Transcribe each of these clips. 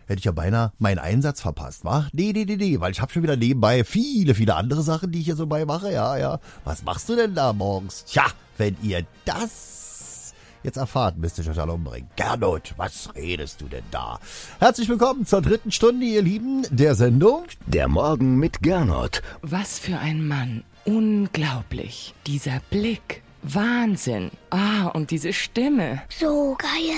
hätte ich ja beinahe meinen Einsatz verpasst, wa? Nee, weil ich habe schon wieder nebenbei viele andere Sachen, die ich hier so bei mache, ja. Was machst du denn da morgens? Tja, wenn ihr das jetzt erfahrt, müsst ihr euch alle umbringen. Gernot, was redest du denn da? Herzlich willkommen zur 3. Stunde, ihr Lieben, der Sendung Der Morgen mit Gernot. Was für ein Mann. Unglaublich. Dieser Blick. Wahnsinn. Ah, und diese Stimme. So geil.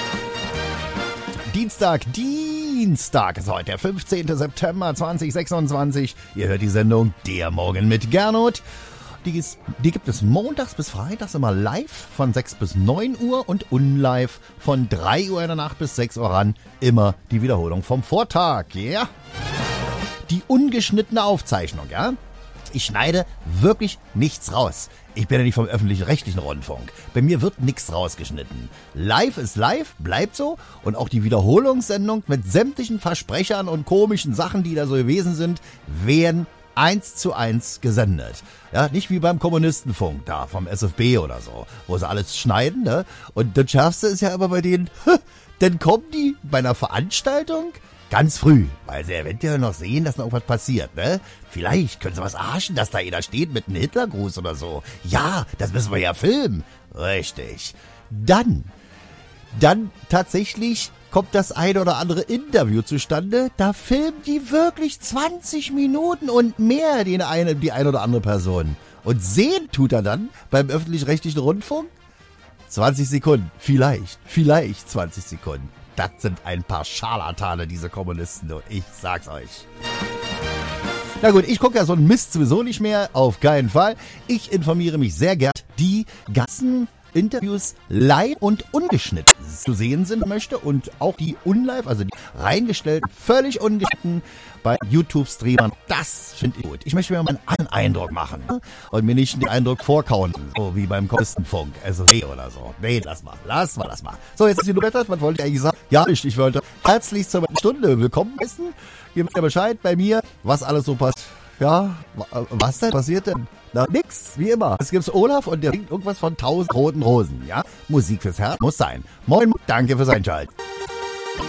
Dienstag ist heute der 15. September 2026. Ihr hört die Sendung Der Morgen mit Gernot. Die gibt es montags bis freitags immer live von 6 bis 9 Uhr und unlive von 3 Uhr in der Nacht bis 6 Uhr ran. Immer die Wiederholung vom Vortag, ja? Die ungeschnittene Aufzeichnung, ja? Ich schneide wirklich nichts raus. Ich bin ja nicht vom öffentlich-rechtlichen Rundfunk. Bei mir wird nichts rausgeschnitten. Live ist live, bleibt so. Und auch die Wiederholungssendung mit sämtlichen Versprechern und komischen Sachen, die da so gewesen sind, werden 1:1 gesendet. Ja, nicht wie beim Kommunistenfunk da vom SFB oder so, wo sie alles schneiden, ne? Und das Schärfste ist ja immer bei denen, dann kommen die bei einer Veranstaltung ganz früh, weil sie eventuell noch sehen, dass noch irgendwas passiert, ne? Vielleicht können sie was arschen, dass da jeder steht mit einem Hitlergruß oder so. Ja, das müssen wir ja filmen. Richtig. Dann tatsächlich kommt das eine oder andere Interview zustande. Da filmen die wirklich 20 Minuten und mehr die eine oder andere Person. Und sehen tut er dann beim öffentlich-rechtlichen Rundfunk 20 Sekunden. Vielleicht 20 Sekunden. Das sind ein paar Scharlatane, diese Kommunisten. Ich sag's euch. Na gut, ich gucke ja so einen Mist sowieso nicht mehr. Auf keinen Fall. Ich informiere mich sehr gern. Die ganzen Interviews live und ungeschnitten zu sehen sind möchte und auch die unlive, also die reingestellten, völlig ungeschnitten bei YouTube-Streamern. Das finde ich gut. Ich möchte mir mal einen Eindruck machen und mir nicht den Eindruck vorkauen, so wie beim Kostenfunk, also oder so. Nee, lass mal. So, jetzt ist die Lubettert. Was wollte ich eigentlich sagen? Ja, ich wollte herzlich zur Stunde willkommen heißen. Ihr wisst ja Bescheid bei mir, was alles so passt. Ja, was denn passiert denn? Na, nix, wie immer. Es gibt's Olaf und der singt irgendwas von 1000 roten Rosen, ja? Musik fürs Herz muss sein. Moin, danke fürs Einschalten.